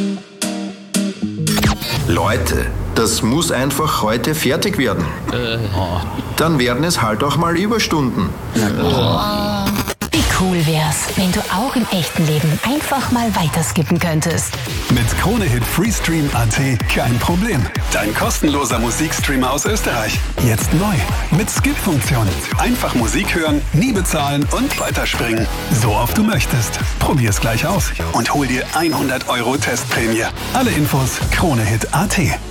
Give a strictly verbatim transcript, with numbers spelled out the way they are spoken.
Leute, das muss einfach heute fertig werden. Äh. Dann werden es halt auch mal Überstunden. Wie cool wär's, wenn du auch im echten Leben einfach mal weiterskippen könntest. Mit Kronehit Freestream Punkt a t kein Problem. Dein kostenloser Musikstreamer aus Österreich. Jetzt neu. Mit Skip-Funktion. Einfach Musik hören, nie bezahlen und weiterspringen. So oft du möchtest. Probier's gleich aus und hol dir hundert Euro Testprämie. Alle Infos Kronehit Punkt a t.